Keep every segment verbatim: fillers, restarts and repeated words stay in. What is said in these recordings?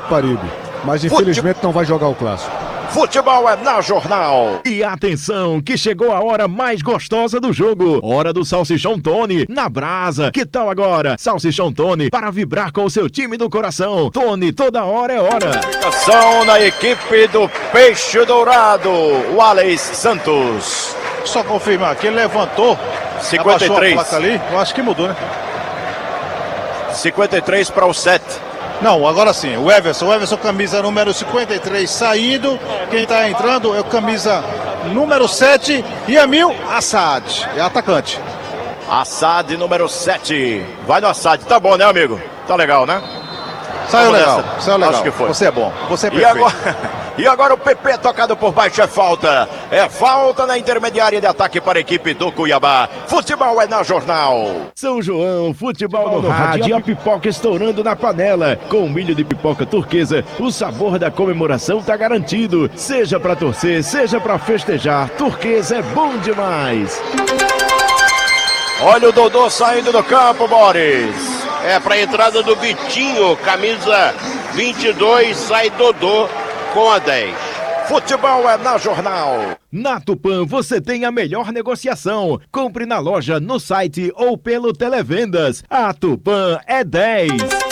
Capibaribe. Mas infelizmente Fute... não vai jogar o clássico. Futebol é na Jornal. E atenção, que chegou a hora mais gostosa do jogo. Hora do Salsichão Tony, na brasa. Que tal agora? Salsichão Tony, para vibrar com o seu time do coração. Tony, toda hora é hora. Ação na equipe do Peixe Dourado, o Alex Santos. Só confirmar que ele levantou. cinquenta e três. A placa ali. Eu acho que mudou, né? cinquenta e três para o sete. Não, agora sim, o Everson, o Everson camisa número cinquenta e três saindo, quem está entrando é o camisa número sete, Yamil Assad, é atacante. Assad número sete, vai no Assad, tá bom né amigo? Tá legal né? Saiu legal, saiu legal, acho que foi. Você é bom, você é e perfeito. Agora, e agora o P P tocado por baixo é falta, é falta na intermediária de ataque para a equipe do Cuiabá. Futebol é na Jornal. São João, futebol, futebol no, no rádio, rádio, a pipoca estourando na panela. Com milho de pipoca turquesa, o sabor da comemoração tá garantido. Seja pra torcer, seja pra festejar, turquesa é bom demais. Olha o Dodô saindo do campo, Boris. É para a entrada do Vitinho, camisa vinte e dois, sai Dodô com a dez. Futebol é na Jornal. Na Tupã você tem a melhor negociação. Compre na loja, no site ou pelo Televendas. A Tupã é dez.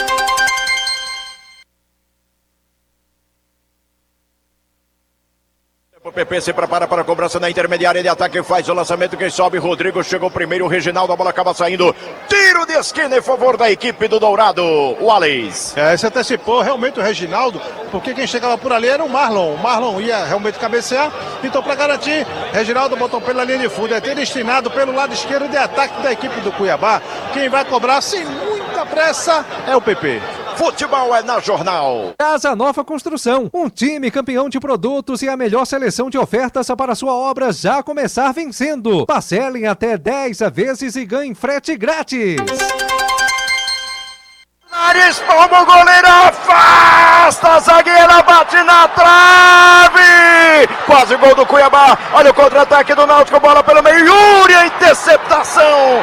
O P P se prepara para a cobrança na intermediária de ataque, faz o lançamento, quem sobe, Rodrigo, chegou primeiro, o Reginaldo, a bola acaba saindo, tiro de esquina em favor da equipe do Dourado, o Alex. É, se antecipou realmente o Reginaldo, porque quem chegava por ali era o Marlon, o Marlon ia realmente cabecear, então para garantir, Reginaldo botou pela linha de fundo, é destinado pelo lado esquerdo de ataque da equipe do Cuiabá, quem vai cobrar sem muita pressa é o P P. Futebol é na Jornal. Casa Nova Construção, um time campeão de produtos e a melhor seleção de ofertas para sua obra já começar vencendo. Parcelem até dez vezes e ganhem frete grátis. Nariz, palma, o goleiro afasta, a zagueira bate na trave. Quase gol do Cuiabá. Olha o contra-ataque do Náutico, bola pelo meio. Yuri, a interceptação.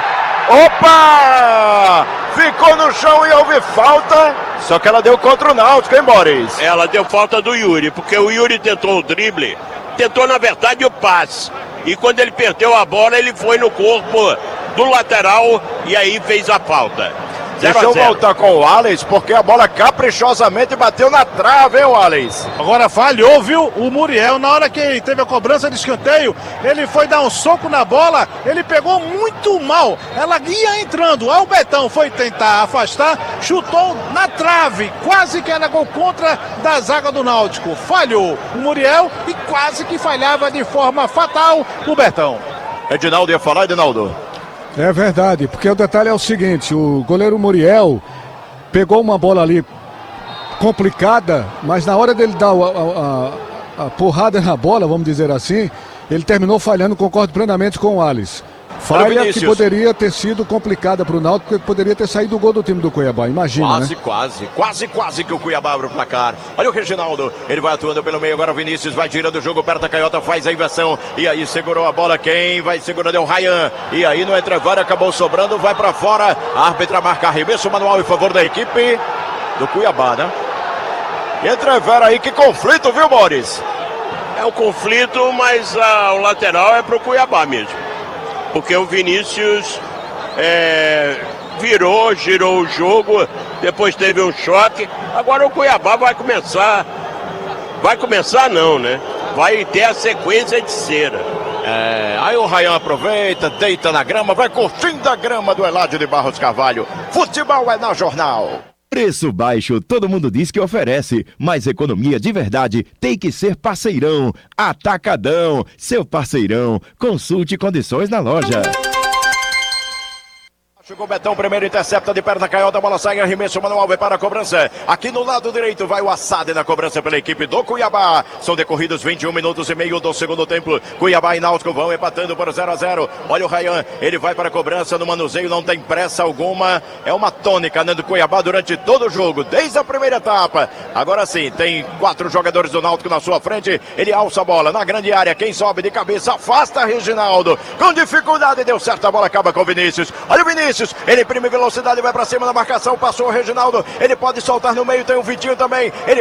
Opa! Ficou no chão e houve falta. Só que ela deu contra o Náutico, hein, Boris? Ela deu falta do Yuri, porque o Yuri tentou o drible, tentou na verdade o passe. E quando ele perdeu a bola, ele foi no corpo do lateral e aí fez a falta. Deixa eu voltar com o Alex, porque a bola caprichosamente bateu na trave, hein, o Alex? Agora falhou, viu? O Muriel, na hora que teve a cobrança de escanteio, ele foi dar um soco na bola, ele pegou muito mal. Ela ia entrando, aí o Betão foi tentar afastar, chutou na trave, quase que era gol contra da zaga do Náutico. Falhou o Muriel e quase que falhava de forma fatal o Betão. Edinaldo ia falar, Edinaldo? É verdade, porque o detalhe é o seguinte, o goleiro Muriel pegou uma bola ali complicada, mas na hora dele dar a, a, a, a porrada na bola, vamos dizer assim, ele terminou falhando, concordo plenamente com o Alisson. Falha que poderia ter sido complicada para o Náutico, porque poderia ter saído o gol do time do Cuiabá, imagina, Quase, né? quase, quase, quase que o Cuiabá abre o placar. Olha o Reginaldo, ele vai atuando pelo meio, agora o Vinícius vai tirando o jogo, perto da canhota, faz a inversão, e aí segurou a bola, quem vai segurando é o Ryan, e aí no entrevaro acabou sobrando, vai para fora, a árbitra marca arremesso manual em favor da equipe do Cuiabá, né? Entrevaro aí, que conflito, viu, Boris? É um conflito, mas a, o lateral é pro Cuiabá mesmo. Porque o Vinícius é, virou, girou o jogo, depois teve um choque. Agora o Cuiabá vai começar, vai começar não, né? Vai ter a sequência de cera. É, aí o Ryan aproveita, deita na grama, vai curtindo a grama do Eládio de Barros Carvalho. Futebol é na Jornal. Preço baixo, todo mundo diz que oferece, mas economia de verdade tem que ser parceirão. Atacadão, seu parceirão. Consulte condições na loja. Chegou o Betão, primeiro intercepta de perna canhota, a bola sai, arremesso manual, vai para a cobrança. Aqui no lado direito vai o Assad na cobrança pela equipe do Cuiabá. São decorridos vinte e um minutos e meio do segundo tempo. Cuiabá e Náutico vão empatando por zero a zero. Olha o Ryan, ele vai para a cobrança no manuseio, não tem pressa alguma. É uma tônica, né, do Cuiabá durante todo o jogo, desde a primeira etapa. Agora sim, tem quatro jogadores do Náutico na sua frente. Ele alça a bola na grande área, quem sobe de cabeça afasta Reginaldo. Com dificuldade, deu certo, a bola acaba com o Vinícius. Olha o Vinícius. Ele imprime velocidade, vai pra cima na marcação, passou o Reginaldo, ele pode soltar no meio, tem o Vitinho também, ele